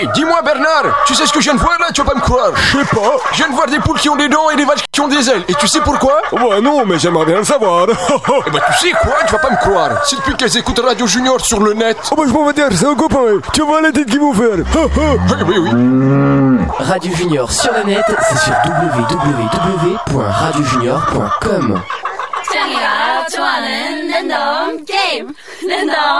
Hey, dis-moi Bernard, tu sais ce que je viens de voir là? Tu vas pas me croire. Je sais pas. Je viens de voir des poules qui ont des dents et des vaches qui ont des ailes. Et tu sais pourquoi? Ouais, non, mais j'aimerais bien le savoir. Eh ben tu sais quoi? Tu vas pas me croire. C'est depuis qu'elles écoutent Radio Junior sur le net. Oh bah je m'en vais dire, c'est un copain. Tu vois la tête qu'ils vont faire. Oui. Radio Junior sur le net, c'est sur www.radiojunior.com. 짱이가 좋아하는 랜덤 게임 랜덤